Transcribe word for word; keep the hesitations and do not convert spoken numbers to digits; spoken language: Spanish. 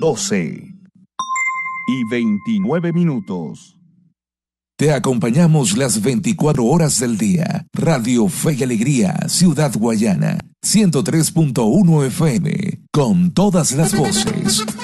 doce y veintinueve minutos. Te acompañamos las veinticuatro horas del día. Radio Fe y Alegría, Ciudad Guayana, ciento tres punto uno F M, con todas las voces.